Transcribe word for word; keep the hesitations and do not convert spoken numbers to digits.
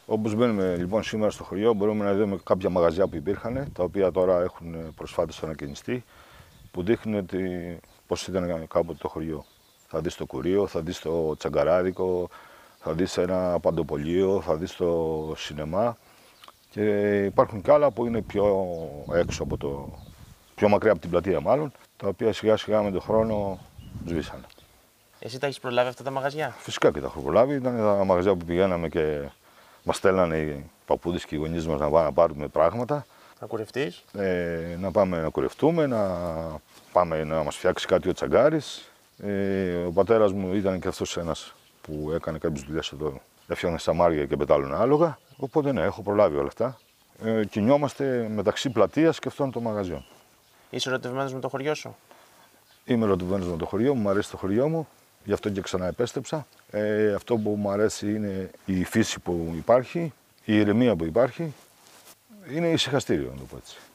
Όπως μπαίνουμε λοιπόν σήμερα στο χωριό, μπορούμε να δούμε κάποια μαγαζιά που υπήρχαν, τα οποία τώρα έχουν προσφάτως ανακαινιστεί, που δείχνουν πώς ήταν κάποτε το χωριό. Θα δεις το κουρίο, θα δεις το τσαγκαράδικο, θα δεις ένα παντοπολείο, θα δεις το σινεμά και υπάρχουν και άλλα που είναι πιο έξω από το, πιο μακριά από την πλατεία μάλλον, τα οποία σιγά σιγά με τον χρόνο σβήσανε. Εσύ τα έχεις προλάβει αυτά τα μαγαζιά? Φυσικά και τα έχω προλάβει, ήταν τα μαγαζιά που πηγαίναμε και μας στέλνανε οι παππούδες και οι γονείς μας να πάμε να πάρουμε πράγματα. Να κουρευτείς. Ε, να πάμε να κουρευτούμε, να πάμε να μας φτιάξει κάτι ο τσαγκάρης. Ε, ο πατέρας μου ήταν και αυτός ένας που έκανε κάποιες δουλειές εδώ. Έφτιαχνε σαμάρια και πετάλωνα άλογα. Οπότε ναι, έχω προλάβει όλα αυτά. Ε, κινιόμαστε μεταξύ πλατείας και αυτών των μαγαζιών. Είσαι ερωτευμένος με το χωριό σου? Είμαι ερωτευμένος με το χωριό μου, μου αρέσει το χωριό μου, γι' αυτό και ξανά επέστρεψα. Ε, αυτό που μου αρέσει είναι η φύση που υπάρχει, η ηρεμία που υπάρχει. Είναι ησυχαστήριο, να το πω έτσι.